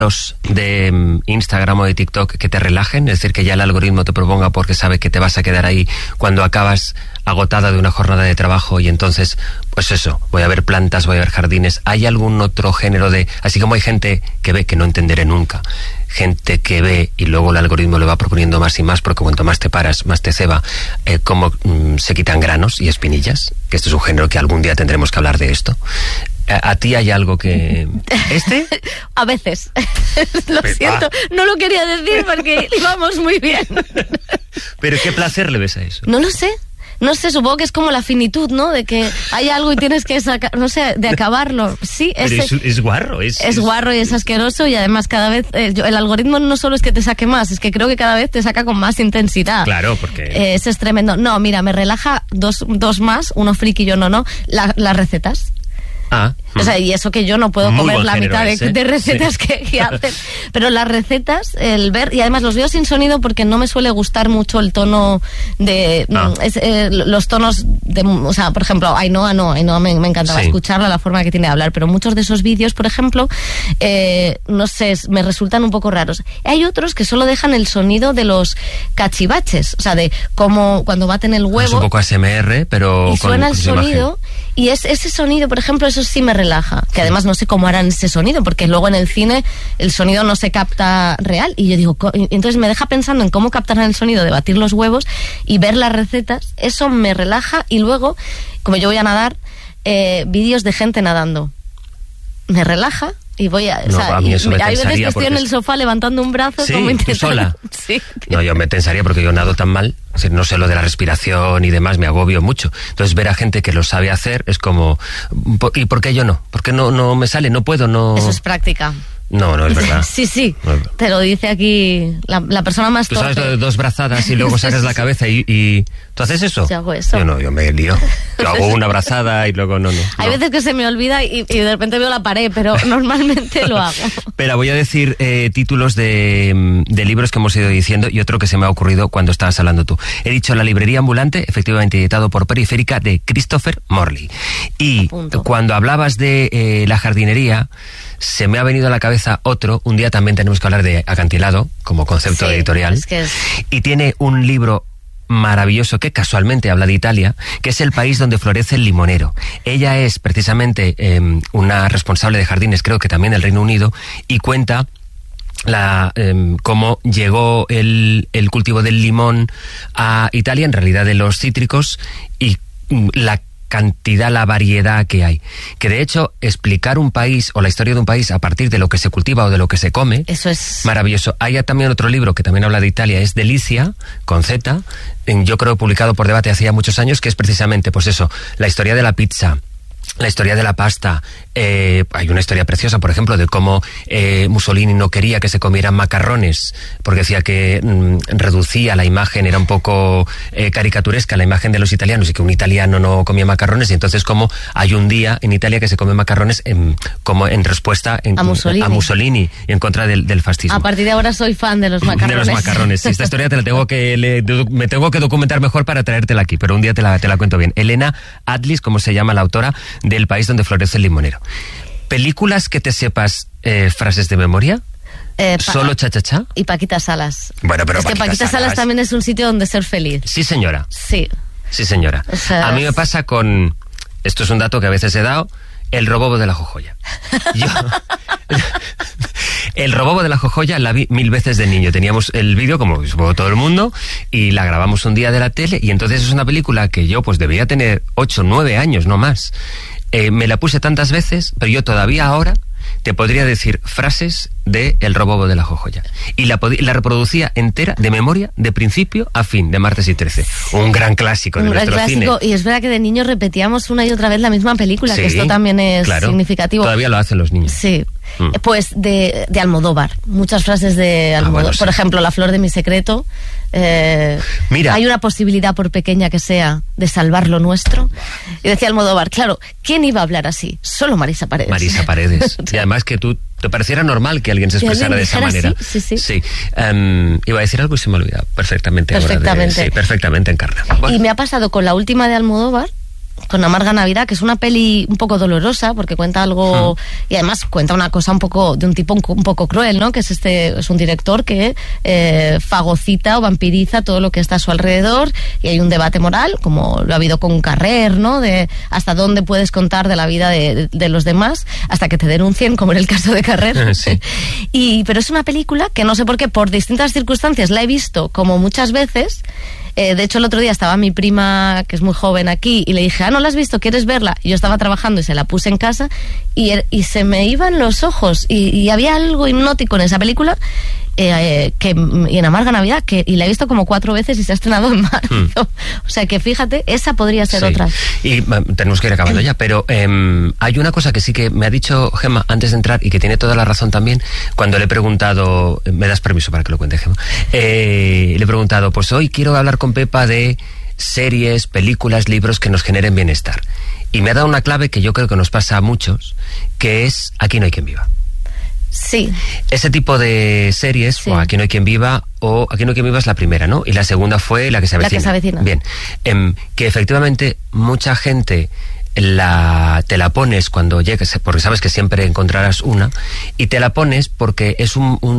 de Instagram o de TikTok que te relajen, es decir, que ya el algoritmo te proponga porque sabe que te vas a quedar ahí cuando acabas agotada de una jornada de trabajo y entonces, pues eso, voy a ver plantas, voy a ver jardines? ¿Hay algún otro género de...? Así como hay gente que ve, que no entenderé nunca, gente que ve y luego el algoritmo le va proponiendo más y más porque cuanto más te paras, más te ceba, cómo se quitan granos y espinillas, que este es un género que algún día tendremos que hablar de esto. ¿A ti hay algo que...? ¿Este? A veces. Lo siento, no lo quería decir porque íbamos muy bien. ¿Pero qué placer le ves a eso? No lo sé. No sé, supongo que es como la finitud, ¿no? De que hay algo y tienes que sacar, no sé, de acabarlo. Sí, es guarro. Es guarro y es asqueroso y además cada vez... el algoritmo no solo es que te saque más, es que creo que cada vez te saca con más intensidad. Claro, porque... eso es tremendo. No, mira, me relaja dos más, uno friki y uno no, las recetas. O sea, y eso que yo no puedo comer la mitad de recetas que hacen. Pero las recetas, el ver, y además los veo sin sonido porque no me suele gustar mucho el tono de... los tonos de... O sea, por ejemplo, Ainhoa me encantaba escucharla, la forma que tiene de hablar, pero muchos de esos vídeos, por ejemplo, no sé, me resultan un poco raros. Hay otros que solo dejan el sonido de los cachivaches, o sea, de cómo cuando baten el huevo... Es un poco ASMR, pero... Y suena el sonido, y ese sonido, por ejemplo, eso sí me relaja, que además no sé cómo harán ese sonido, porque luego en el cine el sonido no se capta real, y yo digo, entonces me deja pensando en cómo captarán el sonido de batir los huevos y ver las recetas, eso me relaja, y luego, como yo voy a nadar, vídeos de gente nadando, me relaja. Y voy a... No, a mí eso me hay tensaría veces que estoy en el sofá levantando un brazo... ¿Sí? Como ¿Tú sola? Sí. No, yo me tensaría porque yo nado tan mal, o sea, no sé lo de la respiración y demás, me agobio mucho. Entonces ver a gente que lo sabe hacer es como... ¿Y por qué yo no? ¿Por qué no me sale? No puedo, no... Eso es práctica. No es verdad. Sí. Te lo dice aquí la persona más torpe. Tú sabes lo de 2 brazadas y luego sacas la cabeza y... ¿Tú haces eso? Yo hago eso. Yo no, yo me lío. Yo hago una brazada y luego no. Hay veces que se me olvida y de repente veo la pared, pero normalmente lo hago. Pero voy a decir títulos de libros que hemos ido diciendo y otro que se me ha ocurrido cuando estabas hablando tú. He dicho La librería ambulante, efectivamente editado por Periférica, de Christopher Morley. Y cuando hablabas de la jardinería, se me ha venido a la cabeza otro. Un día también tenemos que hablar de acantilado como concepto editorial. Y tiene un libro maravilloso que casualmente habla de Italia, que es el país donde florece el limonero. Ella es precisamente una responsable de jardines, creo que también del Reino Unido, y cuenta cómo llegó el cultivo del limón a Italia, en realidad de los cítricos, y la cantidad, la variedad que hay. Que de hecho, explicar un país o la historia de un país a partir de lo que se cultiva o de lo que se come, eso es maravilloso. Hay también otro libro que también habla de Italia, es Delicia, con Z, yo creo publicado por Debate hace ya muchos años, que es precisamente, pues eso, la historia de la pizza, la historia de la pasta. Hay una historia preciosa, por ejemplo, de cómo Mussolini no quería que se comieran macarrones, porque decía que reducía la imagen, era un poco caricaturesca la imagen de los italianos, y que un italiano no comía macarrones, y entonces como hay un día en Italia que se come macarrones como en respuesta a Mussolini y en contra del fascismo. A partir de ahora soy fan de los macarrones. De los macarrones. Esta historia me tengo que documentar mejor para traértela aquí, pero un día te la cuento bien. Elena Adlis, como se llama la autora del país donde florece el limonero. ¿Películas que te sepas frases de memoria? ¿Solo cha-cha-cha? Y Paquita Salas. Bueno, pero es que Paquita Salas también es un sitio donde ser feliz. Sí, señora. Sí, señora. O sea, a mí me pasa con... Esto es un dato que a veces he dado. El robobo de la Jojoya. El robobo de la Jojoya la vi 1000 veces de niño. Teníamos el vídeo, como supongo todo el mundo, y la grabamos un día de la tele, y entonces es una película que yo pues debía tener 8, 9 años, no más. Me la puse tantas veces, pero yo todavía ahora te podría decir frases de El robobo de la Jojoya. Y la reproducía entera, de memoria, de principio a fin, de martes y 13. Un gran clásico de nuestro cine. Y es verdad que de niños repetíamos una y otra vez la misma película, que esto también es significativo. Todavía lo hacen los niños. Sí. Pues de Almodóvar. Muchas frases de Almodóvar. Bueno, sí. Por ejemplo, La flor de mi secreto. Mira, hay una posibilidad, por pequeña que sea, de salvar lo nuestro. Y decía Almodóvar, claro, ¿quién iba a hablar así? Solo Marisa Paredes. Marisa Paredes. Y además que tú te pareciera normal que alguien se expresara de esa manera. Sí. Iba a decir algo y se me olvidó perfectamente. Perfectamente. Perfectamente encarna. Bueno. Y me ha pasado con la última de Almodóvar, con Amarga Navidad, que es una peli un poco dolorosa porque cuenta algo y además cuenta una cosa un poco de un tipo un poco cruel, ¿no? Que es un director que fagocita o vampiriza todo lo que está a su alrededor, y hay un debate moral, como lo ha habido con Carrer, ¿no? De hasta dónde puedes contar de la vida de los demás hasta que te denuncien, como en el caso de Carrer. Sí. Pero es una película que no sé por qué, por distintas circunstancias la he visto como muchas veces. De hecho, el otro día estaba mi prima, que es muy joven aquí, y le dije, ¿no la has visto? ¿Quieres verla? Y yo estaba trabajando y se la puse en casa y se me iban los ojos y había algo hipnótico en esa película y en Amarga Navidad, y la he visto como 4 veces y se ha estrenado en marzo. O sea que fíjate, esa podría ser otra. Y tenemos que ir acabando ya, pero hay una cosa que sí que me ha dicho Gemma antes de entrar y que tiene toda la razón también, cuando le he preguntado, me das permiso para que lo cuente, Gemma, le he preguntado, pues hoy quiero hablar con Pepa de series, películas, libros que nos generen bienestar. Y me ha dado una clave que yo creo que nos pasa a muchos, que es Aquí no hay quien viva. Sí. Ese tipo de series, sí. O Aquí no hay quien viva, o Aquí no hay quien viva es la primera, ¿no? Y la segunda fue La que se avecina. La que se avecina. Bien. Que efectivamente mucha gente te la pones cuando llegues, porque sabes que siempre encontrarás una, y te la pones porque es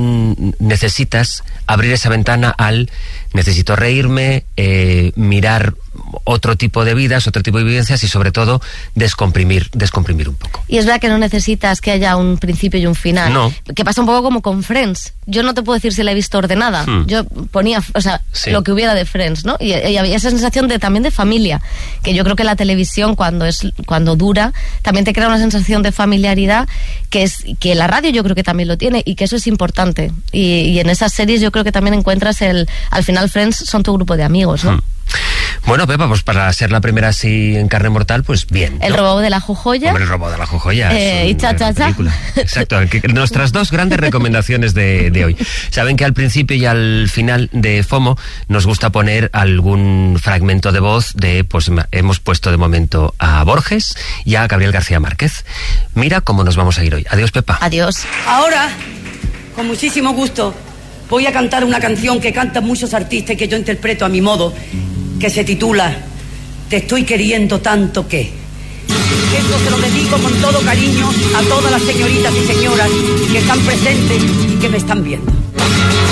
necesitas abrir esa ventana al necesito reírme, mirar otro tipo de vidas, otro tipo de vivencias y sobre todo descomprimir un poco. Y es verdad que no necesitas que haya un principio y un final. No. Que pasa un poco como con Friends. Yo no te puedo decir si la he visto ordenada. Yo ponía, sí, lo que hubiera de Friends, ¿no? Y había esa sensación también de familia, que yo creo que la televisión cuando dura, también te crea una sensación de familiaridad que la radio yo creo que también lo tiene, y que eso es importante. Y en esas series yo creo que también encuentras al final Friends son tu grupo de amigos, ¿no? Bueno, Pepa, pues para ser la primera así en carne mortal, pues bien, ¿no? El robot de la Jojoya. Hombre, el robot de la Jojoya. Y cha. Exacto, nuestras 2 grandes recomendaciones de hoy. Saben que al principio y al final de FOMO nos gusta poner algún fragmento de voz pues hemos puesto de momento a Borges y a Gabriel García Márquez. Mira cómo nos vamos a ir hoy. Adiós, Pepa. Adiós. Ahora, con muchísimo gusto, voy a cantar una canción que cantan muchos artistas y que yo interpreto a mi modo, que se titula Te estoy queriendo tanto que. Esto se lo dedico con todo cariño a todas las señoritas y señoras que están presentes y que me están viendo.